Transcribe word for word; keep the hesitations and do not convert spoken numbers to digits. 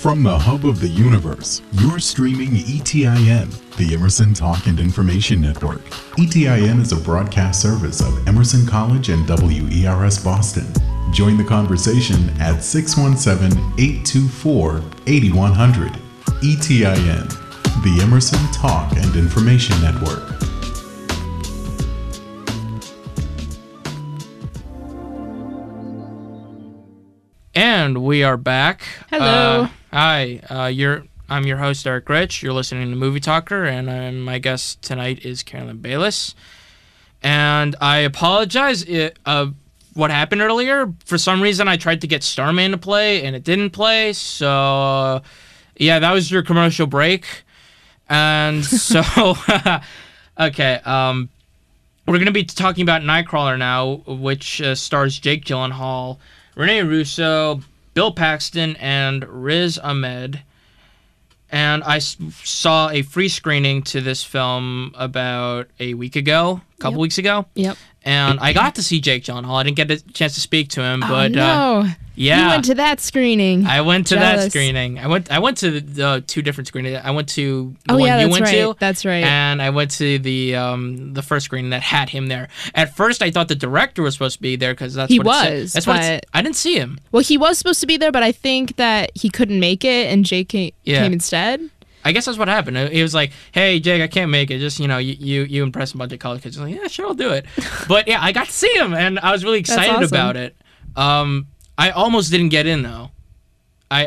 From the hub of the universe, you're streaming E T I N, the Emerson Talk and Information Network. E T I N is a broadcast service of Emerson College and W E R S Boston. Join the conversation at six one seven, eight two four, eight one zero zero. E T I N, the Emerson Talk and Information Network. And we are back. Hello. Uh, hi. Uh, you're. I'm your host, Eric Rich. You're listening to Movie Talker, and I'm, my guest tonight is Carolyn Bayless. And I apologize it, uh, what happened earlier. For some reason, I tried to get Starman to play, and it didn't play. So, uh, yeah, that was your commercial break. And so, okay, um, we're going to be talking about Nightcrawler now, which uh, stars Jake Gyllenhaal, Rene Russo, Bill Paxton, and Riz Ahmed. And I s- saw a free screening to this film about a week ago, a couple Yep. weeks ago. Yep. And I got to see Jake Gyllenhaal. I didn't get a chance to speak to him, but oh, no. uh, yeah, You went to that screening. I went to Jealous. that screening. I went. I went to the uh, two different screenings. I went to the oh one yeah, you that's went right. to. That's right. And I went to the um, the first screening that had him there. At first, I thought the director was supposed to be there because that's He what it said. was, That's what it but- said. I didn't see him. well, he was supposed to be there, but I think that he couldn't make it, and Jake came, Yeah. came instead. I guess that's what happened. He was like, "Hey, Jake, I can't make it. Just you know, you you, you impress a bunch of college kids." I was like, "Yeah, sure, I'll do it." But yeah, I got to see him, and I was really That's excited awesome. about it. Um, I almost didn't get in though.